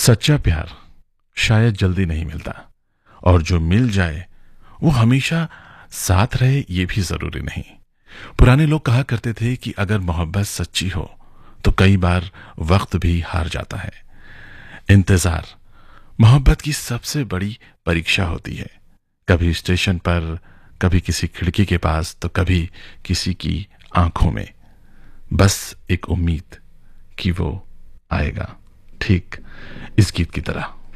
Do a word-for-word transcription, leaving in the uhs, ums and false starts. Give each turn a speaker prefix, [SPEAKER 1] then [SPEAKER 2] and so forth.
[SPEAKER 1] सच्चा प्यार शायद जल्दी नहीं मिलता, और जो मिल जाए वो हमेशा साथ रहे ये भी जरूरी नहीं। पुराने लोग कहा करते थे कि अगर मोहब्बत सच्ची हो तो कई बार वक्त भी हार जाता है। इंतजार मोहब्बत की सबसे बड़ी परीक्षा होती है। कभी स्टेशन पर, कभी किसी खिड़की के पास, तो कभी किसी की आंखों में। बस एक उम्मीद कि वो आएगा, ठीक इस गीत की तरह।